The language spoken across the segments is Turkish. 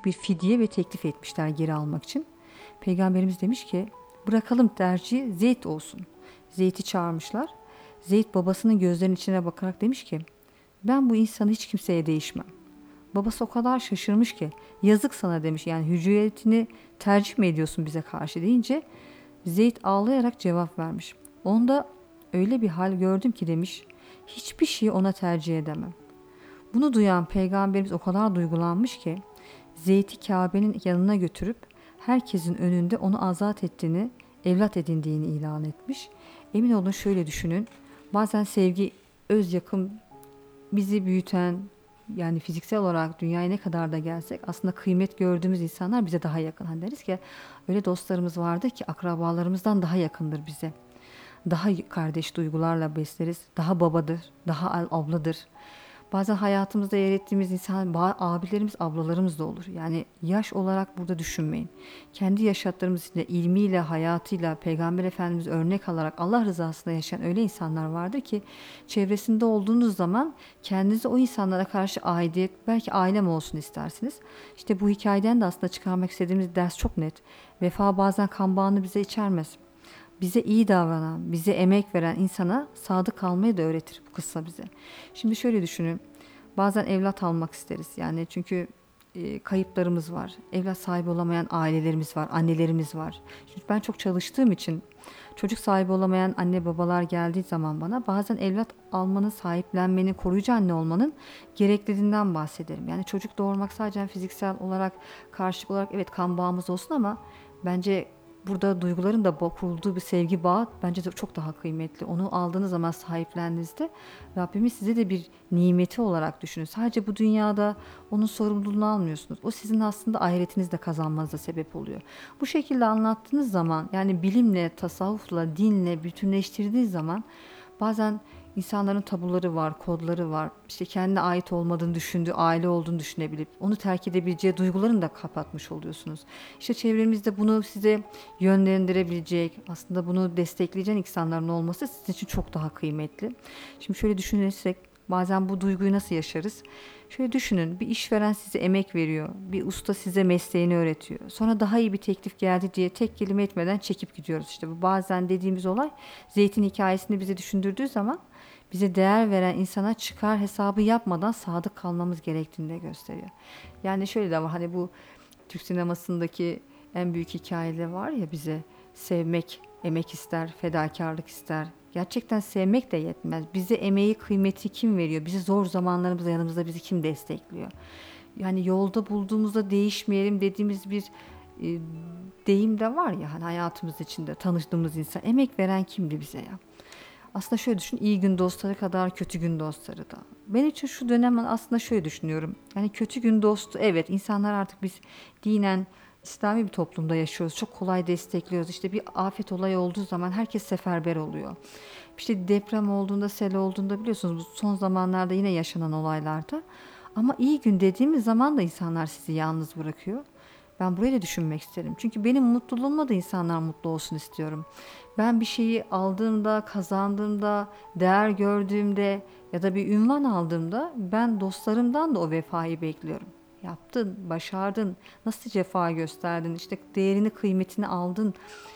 bir fidye ve teklif etmişler geri almak için. Peygamberimiz demiş ki bırakalım tercihi, Zeyd olsun. Zeyd'i çağırmışlar. Zeyd babasının gözlerinin içine bakarak demiş ki ben bu insanı hiç kimseye değişmem. Babası o kadar şaşırmış ki yazık sana demiş, yani hücriyetini tercih mi ediyorsun bize karşı deyince Zeyd ağlayarak cevap vermiş. Onda öyle bir hal gördüm ki demiş, hiçbir şeyi ona tercih edemem. Bunu duyan peygamberimiz o kadar duygulanmış ki Zeyd'i Kabe'nin yanına götürüp herkesin önünde onu azat ettiğini, evlat edindiğini ilan etmiş. Emin olun şöyle düşünün. Bazen sevgi, öz yakın bizi büyüten, yani fiziksel olarak dünyaya ne kadar da gelsek aslında kıymet gördüğümüz insanlar bize daha yakın. Hani deriz ki öyle dostlarımız vardır ki akrabalarımızdan daha yakındır bize. Daha kardeş duygularla besleriz. Daha babadır, daha abladır. Bazen hayatımızda yer ettiğimiz insan abilerimiz, ablalarımız da olur. Yani yaş olarak burada düşünmeyin. Kendi yaşattığımız içinde ilmiyle, hayatıyla, Peygamber Efendimiz örnek alarak Allah rızasında yaşayan öyle insanlar vardır ki çevresinde olduğunuz zaman kendinizi o insanlara karşı aidiyet, belki ailem olsun istersiniz. İşte bu hikayeden de aslında çıkarmak istediğimiz ders çok net. Vefa bazen kan bağını bize içermez. Bize iyi davranan, bize emek veren insana sadık kalmayı da öğretir bu kıssa bize. Şimdi şöyle düşünün. Bazen evlat almak isteriz. Yani çünkü kayıplarımız var. Evlat sahibi olamayan ailelerimiz var, annelerimiz var. Şimdi ben çok çalıştığım için çocuk sahibi olamayan anne babalar geldiği zaman bana bazen evlat almanın, sahiplenmenin, koruyucu anne olmanın gerekliliğinden bahsederim. Yani çocuk doğurmak sadece fiziksel olarak, karşılık olarak evet kan bağımız olsun ama bence burada duyguların da kurulduğu bir sevgi bağı bence de çok daha kıymetli. Onu aldığınız zaman, sahiplendiğinizde Rabbimiz size de bir nimeti olarak düşünün. Sadece bu dünyada onun sorumluluğunu almıyorsunuz. O sizin aslında ahiretinizde kazanmanıza sebep oluyor. Bu şekilde anlattığınız zaman, yani bilimle, tasavvufla, dinle bütünleştirdiğiniz zaman bazen İnsanların tabuları var, kodları var. İşte kendine ait olmadığını düşündüğü, aile olduğunu düşünebilip onu terk edebileceği duygularını da kapatmış oluyorsunuz. İşte çevremizde bunu size yönlendirebilecek, aslında bunu destekleyecek insanların olması sizin için çok daha kıymetli. Şimdi şöyle düşünürsek bazen bu duyguyu nasıl yaşarız? Şöyle düşünün, bir işveren size emek veriyor, bir usta size mesleğini öğretiyor. Sonra daha iyi bir teklif geldi diye tek kelime etmeden çekip gidiyoruz. İşte bu bazen dediğimiz olay Zeyt'in hikayesini bize düşündürdüğü zaman bize değer veren insana çıkar hesabı yapmadan sadık kalmamız gerektiğini de gösteriyor. Yani şöyle de var, hani bu Türk sinemasındaki en büyük hikayeler var ya, bize sevmek emek ister, fedakarlık ister. Gerçekten sevmek de yetmez. Bize emeği, kıymeti kim veriyor? Bizi zor zamanlarımızda yanımızda bizi kim destekliyor? Yani yolda bulduğumuzda değişmeyelim dediğimiz bir e, deyim de var ya, hani hayatımız içinde tanıştığımız insan emek veren kimdi bize ya? Aslında şöyle düşün, iyi gün dostları kadar kötü gün dostları da. Ben için şu dönem aslında şöyle düşünüyorum. Yani kötü gün dostu, evet, insanlar artık biz dinen İslami bir toplumda yaşıyoruz. Çok kolay destekliyoruz. İşte bir afet olayı olduğu zaman herkes seferber oluyor. İşte deprem olduğunda, sel olduğunda biliyorsunuz bu son zamanlarda yine yaşanan olaylarda. Ama iyi gün dediğimiz zaman da insanlar sizi yalnız bırakıyor. Ben burayı da düşünmek isterim. Çünkü benim mutluluğumla da insanlar mutlu olsun istiyorum. Ben bir şeyi aldığımda, kazandığımda, değer gördüğümde ya da bir ünvan aldığımda ben dostlarımdan da o vefayı bekliyorum. Yaptın, başardın, nasıl cefa gösterdin, işte değerini, kıymetini aldın.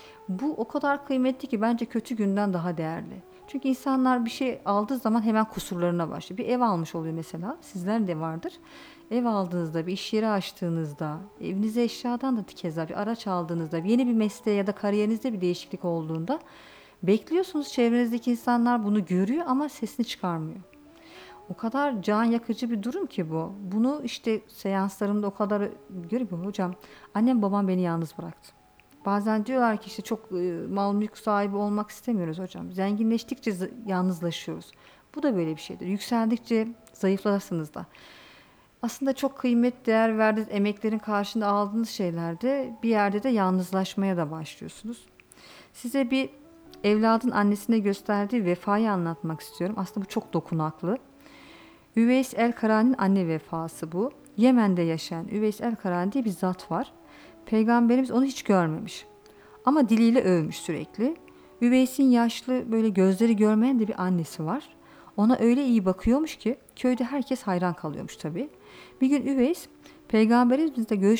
Bu o kadar kıymetli ki bence kötü günden daha değerli. Çünkü insanlar bir şey aldığı zaman hemen kusurlarına başlıyor. Bir ev almış oluyor mesela. Sizler de vardır. Ev aldığınızda, bir iş yeri açtığınızda, evinize eşyadan da keza bir araç aldığınızda, yeni bir mesleğe ya da kariyerinizde bir değişiklik olduğunda bekliyorsunuz, çevrenizdeki insanlar bunu görüyor ama sesini çıkarmıyor. O kadar can yakıcı bir durum ki bu. Bunu işte seanslarımda o kadar görüyorum. Hocam, annem babam beni yalnız bıraktı. Bazen diyorlar ki işte çok mal mülk sahibi olmak istemiyoruz hocam. Zenginleştikçe yalnızlaşıyoruz. Bu da böyle bir şeydir. Yükseldikçe zayıflarsınız da. Aslında çok kıymet, değer verdiğiniz emeklerin karşında aldığınız şeylerde bir yerde de yalnızlaşmaya da başlıyorsunuz. Size bir evladın annesine gösterdiği vefayı anlatmak istiyorum. Aslında bu çok dokunaklı. Üveys el-Karani'nin anne vefası bu. Yemen'de yaşayan Üveys el-Karani diye bir zat var. Peygamberimiz onu hiç görmemiş. Ama diliyle övmüş sürekli. Üveys'in yaşlı, böyle gözleri görmeyen de bir annesi var. Ona öyle iyi bakıyormuş ki köyde herkes hayran kalıyormuş tabii. Bir gün Üveys Peygamberimizle